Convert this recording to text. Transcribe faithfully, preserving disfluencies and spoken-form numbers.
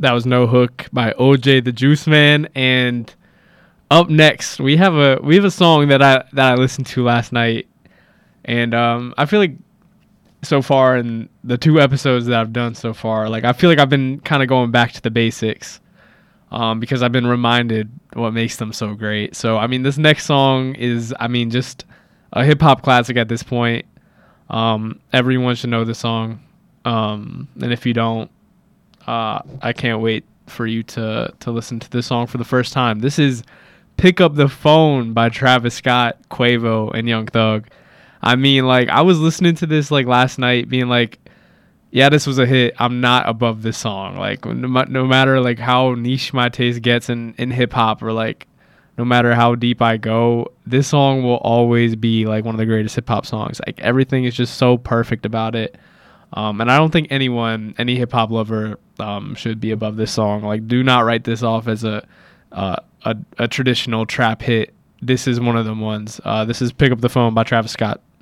That was No Hook by O J the Juice Man. And up next, we have a we have a song that I that I listened to last night, and um, I feel like so far in the two episodes that I've done so far, like I feel like I've been kind of going back to the basics, um, because I've been reminded what makes them so great. So I mean, this next song is, I mean, just a hip hop classic at this point. Um, everyone should know the song, um, and if you don't, uh, I can't wait for you to to listen to this song for the first time. This is "Pick Up the Phone" by Travis Scott, Quavo, and Young Thug. I mean, like, I was listening to this, like, last night, being like, yeah, this was a hit. I'm not above this song. Like, no, no matter, like, how niche my taste gets in, in hip-hop, or, like, no matter how deep I go, this song will always be, like, one of the greatest hip-hop songs. Like, everything is just so perfect about it. Um, and I don't think anyone, any hip-hop lover, um, should be above this song. Like, do not write this off as a, uh, a, a traditional trap hit. This is one of them ones. Uh, this is "Pick Up the Phone" by Travis Scott.